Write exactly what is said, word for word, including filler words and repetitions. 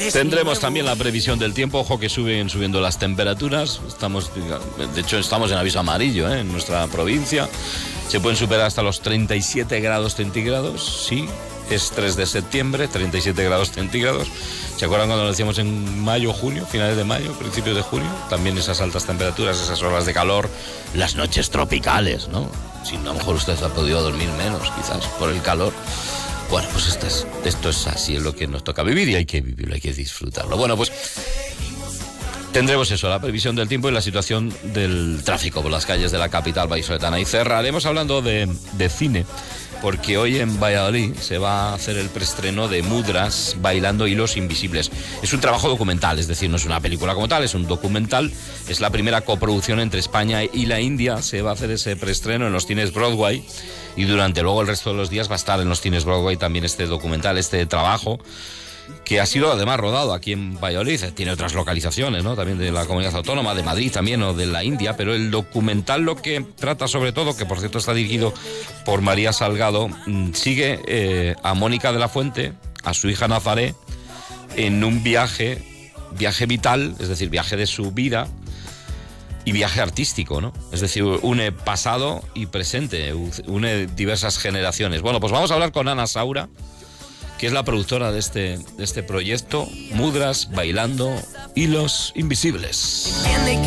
Tendremos también la previsión del tiempo. Ojo que suben subiendo las temperaturas. Estamos, de hecho, estamos en aviso amarillo, ¿eh? En nuestra provincia. Se pueden superar hasta los treinta y siete grados centígrados. Sí, es tres de septiembre, treinta y siete grados centígrados. ¿Se acuerdan cuando lo decíamos en mayo, junio, finales de mayo, principios de junio? También esas altas temperaturas, esas olas de calor, las noches tropicales, ¿no? Si no, a lo mejor usted ha podido dormir menos, quizás, por el calor. Bueno, pues esto es, esto es así, es lo que nos toca vivir y hay que vivirlo, hay que disfrutarlo. Bueno, pues tendremos eso, la previsión del tiempo y la situación del tráfico por las calles de la capital vallisoletana. Y cerraremos hablando de, de cine, porque hoy en Valladolid se va a hacer el preestreno de Mudras, Bailando Hilos Invisibles. Es un trabajo documental, es decir, no es una película como tal, es un documental. Es la primera coproducción entre España y la India. Se va a hacer ese preestreno en los cines Broadway y durante luego el resto de los días va a estar en los cines Broadway también este documental, este trabajo, que ha sido además rodado aquí en Valladolid. Tiene otras localizaciones, ¿no? También de la comunidad autónoma, de Madrid también, o de la India, pero el documental lo que trata sobre todo, que por cierto está dirigido por María Salgado, sigue eh, a Mónica de la Fuente, a su hija Nazaré, en un viaje, viaje vital, es decir, viaje de su vida y viaje artístico, ¿no? Es decir, une pasado y presente, une diversas generaciones. Bueno, pues vamos a hablar con Ana Saura, que es la productora de este, de este proyecto, Mudras, Bailando Hilos Invisibles.